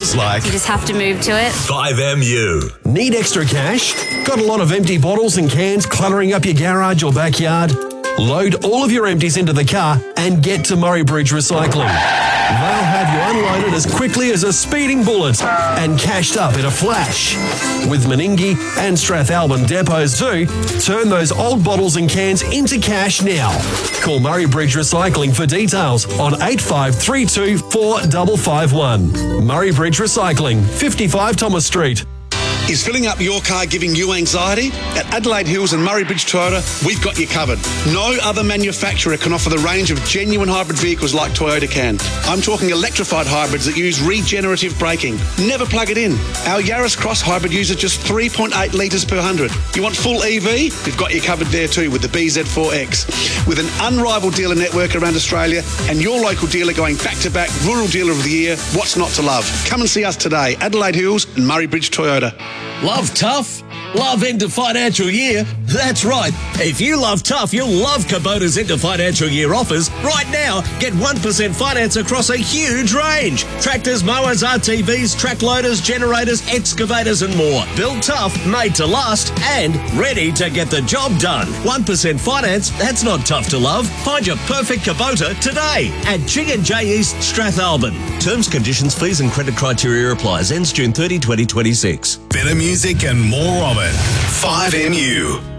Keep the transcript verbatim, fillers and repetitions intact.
feels like. You just have to move to it. five M U. Need extra cash? Got a lot of empty bottles and cans cluttering up your garage or backyard? Load all of your empties into the car and get to Murray Bridge Recycling. They'll have you unloaded as quickly as a speeding bullet and cashed up in a flash. With Meningie and Strathalbyn depots too, turn those old bottles and cans into cash now. Call Murray Bridge Recycling for details on eight five three two four five five one. Murray Bridge Recycling, fifty-five Thomas Street. Is filling up your car giving you anxiety? At Adelaide Hills and Murray Bridge Toyota, we've got you covered. No other manufacturer can offer the range of genuine hybrid vehicles like Toyota can. I'm talking electrified hybrids that use regenerative braking. Never plug it in. Our Yaris Cross hybrid uses just three point eight litres per hundred. You want full E V? We've got you covered there too with the B Z four X. With an unrivaled dealer network around Australia and your local dealer going back-to-back Rural Dealer of the Year, what's not to love? Come and see us today, Adelaide Hills and Murray Bridge Toyota. Love tough? Love end of financial year? That's right. If you love tough, you'll love Kubota's end of financial year offers. Right now, get one percent finance across a huge range. Tractors, mowers, R T Vs, track loaders, generators, excavators and more. Built tough, made to last and ready to get the job done. one percent finance, that's not tough to love. Find your perfect Kubota today at G and J East Strathalbyn. Terms, conditions, fees and credit criteria applies. Ends June thirtieth, twenty twenty-six. Better music and more of it. five M U.